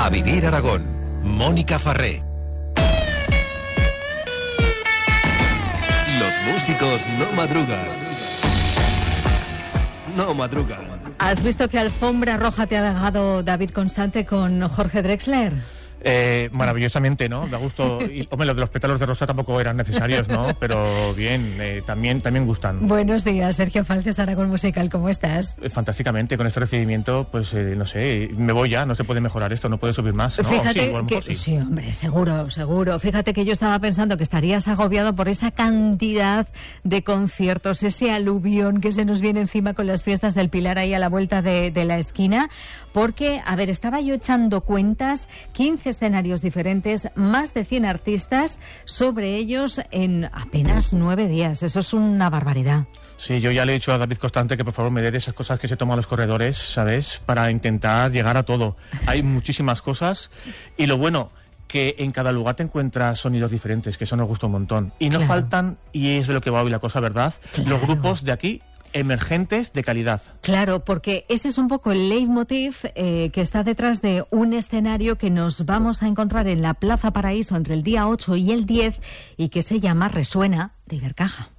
A vivir Aragón. Mónica Farré. Los músicos no madrugan. No madrugan. ¿Has visto qué alfombra roja te ha dejado David Constante con Jorge Drexler? Maravillosamente, ¿no? Da gusto. Y, hombre, los de los pétalos de rosa tampoco eran necesarios, ¿no? Pero bien, también gustan. Buenos días, Sergio Falces, Aragón Musical, ¿cómo estás? Fantásticamente, con este recibimiento, pues no sé, me voy ya, no se puede mejorar esto, no puede subir más, ¿no? Fíjate sí. Sí, hombre, seguro. Fíjate que yo estaba pensando que estarías agobiado por esa cantidad de conciertos, ese aluvión que se nos viene encima con las fiestas del Pilar ahí a la vuelta de la esquina, porque, a ver, estaba yo echando cuentas, 15 escenarios diferentes, más de 100 artistas, sobre ellos en apenas 9 días. Eso es una barbaridad. Sí, yo ya le he dicho a David Constante que por favor me dé de esas cosas que se toman los corredores, ¿sabes? Para intentar llegar a todo. Hay muchísimas cosas y lo bueno, que en cada lugar te encuentras sonidos diferentes, que eso nos gusta un montón. Y no faltan, y es de lo que va hoy la cosa, ¿verdad? Claro. Los grupos de aquí emergentes de calidad. Claro, porque ese es un poco el leitmotiv que está detrás de un escenario que nos vamos a encontrar en la Plaza Paraíso entre el día 8 y el 10 y que se llama Resuena de Ibercaja.